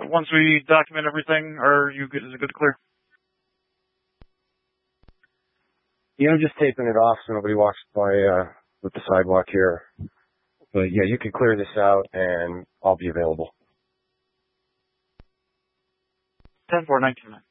once we document everything, is it good to clear? Just taping it off so nobody walks by with the sidewalk here. But yeah, you can clear this out and I'll be available. 10-4, 19.